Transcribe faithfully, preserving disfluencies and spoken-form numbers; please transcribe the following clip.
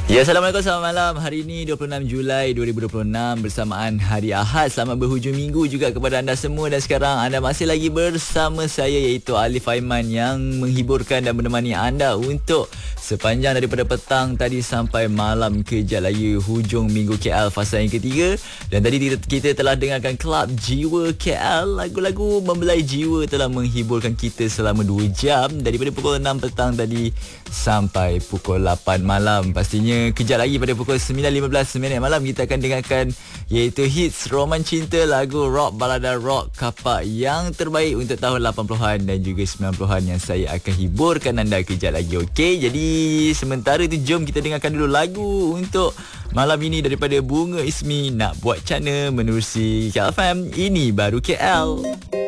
Ya, Assalamualaikum, selamat malam. Hari ini dua puluh enam Julai dua ribu dua puluh enam bersamaan Hari Ahad. Selamat berhujung minggu juga kepada anda semua. Dan sekarang anda masih lagi bersama saya, iaitu Alif Aiman, yang menghiburkan dan menemani anda untuk sepanjang daripada petang tadi sampai malam. Kejap lagi hujung minggu K L fasa yang ketiga. Dan tadi kita telah dengarkan Kelab Jiwa K L. Lagu-lagu membelai jiwa telah menghiburkan kita selama dua jam, daripada pukul enam petang tadi sampai pukul lapan malam. Pastinya kejap lagi pada pukul sembilan lima belas minit malam kita akan dengarkan iaitu hits roman cinta, lagu rock, balada rock kapak yang terbaik untuk tahun lapan puluhan dan juga sembilan puluhan yang saya akan hiburkan anda kejap lagi. Okey, jadi sementara tu jom kita dengarkan dulu lagu untuk malam ini daripada Bunga Ismi, Nak Buat Cana, menerusi K L F M. Ini baru K L.